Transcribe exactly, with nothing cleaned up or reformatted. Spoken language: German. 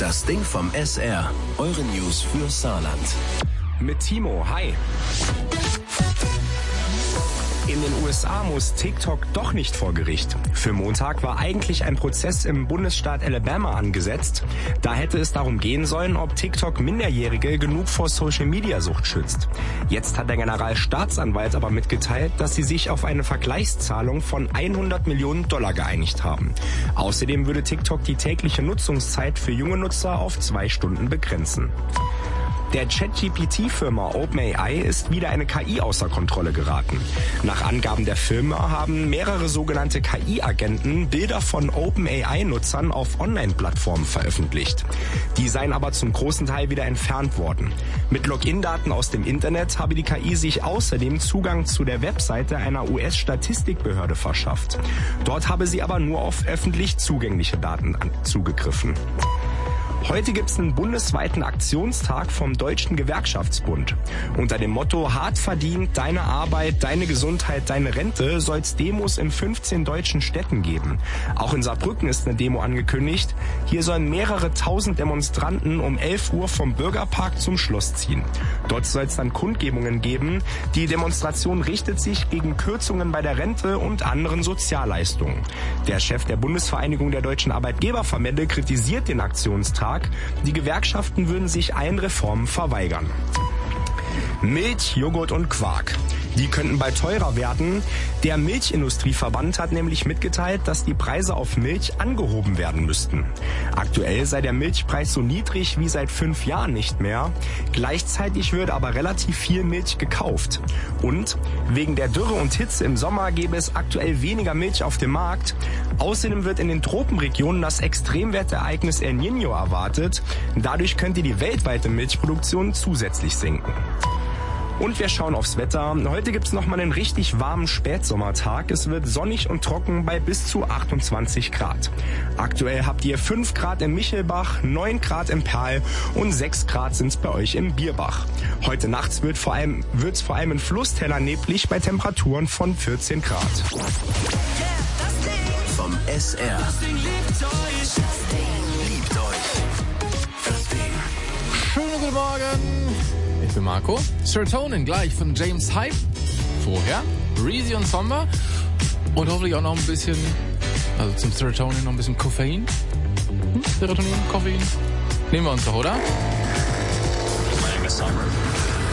Das Ding vom S R. Eure News für Saarland. Mit Timo, hi. In den U S A muss TikTok doch nicht vor Gericht. Für Montag war eigentlich ein Prozess im Bundesstaat Alabama angesetzt. Da hätte es darum gehen sollen, ob TikTok Minderjährige genug vor Social-Media-Sucht schützt. Jetzt hat der Generalstaatsanwalt aber mitgeteilt, dass sie sich auf eine Vergleichszahlung von hundert Millionen Dollar geeinigt haben. Außerdem würde TikTok die tägliche Nutzungszeit für junge Nutzer auf zwei Stunden begrenzen. Der ChatGP T-Firma OpenAI ist wieder eine K I außer Kontrolle geraten. Nach Angaben der Firma haben mehrere sogenannte K I-Agenten Bilder von OpenAI-Nutzern auf Online-Plattformen veröffentlicht. Die seien aber zum großen Teil wieder entfernt worden. Mit Login-Daten aus dem Internet habe die K I sich außerdem Zugang zu der Webseite einer U S-Statistikbehörde verschafft. Dort habe sie aber nur auf öffentlich zugängliche Daten zugegriffen. Heute gibt es einen bundesweiten Aktionstag vom Deutschen Gewerkschaftsbund. Unter dem Motto Hart verdient, deine Arbeit, deine Gesundheit, deine Rente soll es Demos in fünfzehn deutschen Städten geben. Auch in Saarbrücken ist eine Demo angekündigt. Hier sollen mehrere tausend Demonstranten um elf Uhr vom Bürgerpark zum Schloss ziehen. Dort soll es dann Kundgebungen geben. Die Demonstration richtet sich gegen Kürzungen bei der Rente und anderen Sozialleistungen. Der Chef der Bundesvereinigung der deutschen Arbeitgeberverbände kritisiert den Aktionstag. Die Gewerkschaften würden sich allen Reformen verweigern. Milch, Joghurt und Quark. Die könnten bald teurer werden. Der Milchindustrieverband hat nämlich mitgeteilt, dass die Preise auf Milch angehoben werden müssten. Aktuell sei der Milchpreis so niedrig wie seit fünf Jahren nicht mehr. Gleichzeitig wird aber relativ viel Milch gekauft. Und wegen der Dürre und Hitze im Sommer gäbe es aktuell weniger Milch auf dem Markt. Außerdem wird in den Tropenregionen das Extremwetterereignis El Niño erwartet. Dadurch könnte die weltweite Milchproduktion zusätzlich sinken. Und wir schauen aufs Wetter. Heute gibt's noch mal einen richtig warmen Spätsommertag. Es wird sonnig und trocken bei bis zu achtundzwanzig Grad. Aktuell habt ihr fünf Grad im Michelbach, neun Grad im Perl und sechs Grad sind's bei euch im Bierbach. Heute nachts wird vor allem, wird's vor allem in Flusstäler neblig bei Temperaturen von vierzehn Grad. Vom S R. Das Ding liebt euch. Das Ding liebt euch. Das Ding. Schönen guten Morgen. Ich bin Marco. Serotonin gleich von James Hype. Vorher Reezy und Sommer. Und hoffentlich auch noch ein bisschen, also zum Serotonin noch ein bisschen Koffein. Hm? Serotonin, Koffein. Nehmen wir uns doch, oder? My name is Summer.